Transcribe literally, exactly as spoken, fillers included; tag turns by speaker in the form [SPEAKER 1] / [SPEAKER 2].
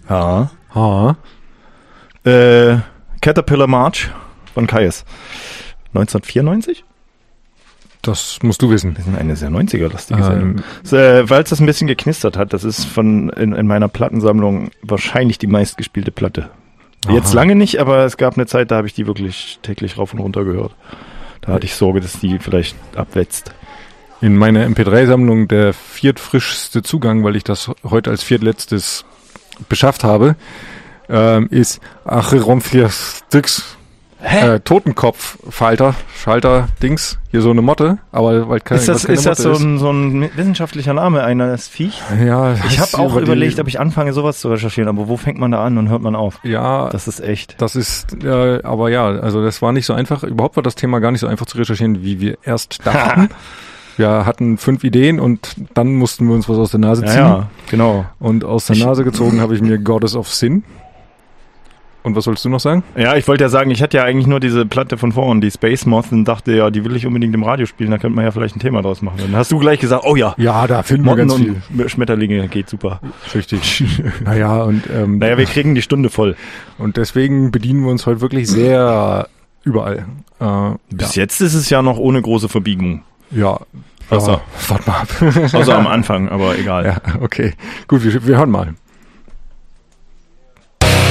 [SPEAKER 1] Ja.
[SPEAKER 2] Ha.
[SPEAKER 1] Äh, Caterpillar March von Kaius. neunzehnhundertvierundneunzig?
[SPEAKER 2] Das musst du wissen.
[SPEAKER 1] Das ist eine sehr neunziger-lastige
[SPEAKER 2] Ähm,
[SPEAKER 1] Sendung. Äh, Weil es das ein bisschen geknistert hat. Das ist von in, in meiner Plattensammlung wahrscheinlich die meistgespielte Platte. Jetzt
[SPEAKER 2] Aha.
[SPEAKER 1] lange nicht, aber es gab eine Zeit, da habe ich die wirklich täglich rauf und runter gehört. Da hatte ich Sorge, dass die vielleicht abwetzt.
[SPEAKER 2] In meiner M P drei Sammlung der viertfrischste Zugang, weil ich das heute als viertletztes beschafft habe, ähm, ist Acherontiastyx äh, Totenkopf-Falter, Schalter-Dings, hier so eine Motte, aber weil keine,
[SPEAKER 1] Ist das,
[SPEAKER 2] keine
[SPEAKER 1] ist das
[SPEAKER 2] Motte
[SPEAKER 1] so ein, so ein wissenschaftlicher Name eines Viech?
[SPEAKER 2] Ja,
[SPEAKER 1] Ich habe auch
[SPEAKER 2] über die-
[SPEAKER 1] überlegt, ob ich anfange, sowas zu recherchieren, aber wo fängt man da an und hört man auf?
[SPEAKER 2] Ja,
[SPEAKER 1] Das ist echt.
[SPEAKER 2] das ist, äh, aber ja, also das war nicht so einfach, überhaupt war das Thema gar nicht so einfach zu recherchieren, wie wir erst dachten. Wir hatten fünf Ideen und dann mussten wir uns was aus der Nase
[SPEAKER 1] Ja,
[SPEAKER 2] ziehen.
[SPEAKER 1] ja, genau.
[SPEAKER 2] Und aus der Nase gezogen habe ich mir Goddess of Sin. Und was sollst du noch sagen?
[SPEAKER 1] Ja, ich wollte ja sagen, ich hatte ja eigentlich nur diese Platte von vorn, die Space Moth, und dachte, ja, die will ich unbedingt im Radio spielen, da könnte man ja vielleicht ein Thema draus machen. Dann hast du gleich gesagt, oh ja,
[SPEAKER 2] Ja, da finden
[SPEAKER 1] Motten und Schmetterlinge geht super.
[SPEAKER 2] Richtig. naja, und, ähm,
[SPEAKER 1] Naja, wir kriegen die Stunde voll.
[SPEAKER 2] und deswegen bedienen wir uns heute wirklich sehr überall. Äh,
[SPEAKER 1] Bis jetzt ist es ja noch ohne große Verbiegung.
[SPEAKER 2] ja.
[SPEAKER 1] Außer-
[SPEAKER 2] Ja, warte mal ab.
[SPEAKER 1] Außer am Anfang, aber egal.
[SPEAKER 2] Ja, okay. Gut, wir, wir hören mal.